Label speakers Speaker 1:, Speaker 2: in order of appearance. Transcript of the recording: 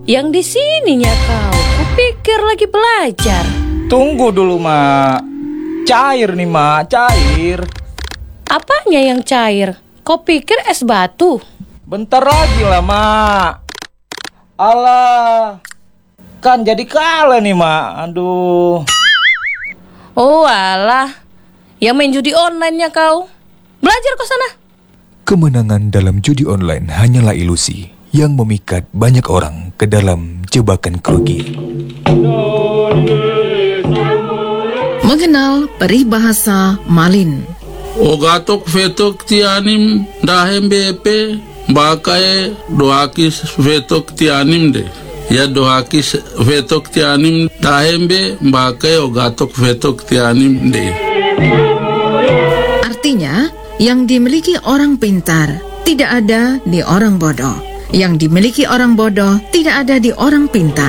Speaker 1: Yang di sininya kau. Kupikir lagi belajar.
Speaker 2: Tunggu dulu, Mak. Cair nih, Mak, cair.
Speaker 1: Apanya yang cair? Kau pikir es batu?
Speaker 2: Bentar lagi lah, Mak. Alah. Kan jadi kalah nih, Mak. Aduh.
Speaker 1: Oh alah. Yang main judi online-nya kau. Belajar ke sana.
Speaker 3: Kemenangan dalam judi online hanyalah ilusi yang memikat banyak orang ke dalam jebakan kerugi.
Speaker 4: Mengenal peribahasa Malin.
Speaker 5: Ogatok vetok tianim dahem BP bakae doakis vetok tianim de. Ya doakis vetok tianim dahem be bakae ogatok vetok tianim de.
Speaker 4: Artinya, yang dimiliki orang pintar tidak ada di orang bodoh. Yang dimiliki orang bodoh tidak ada di orang pintar.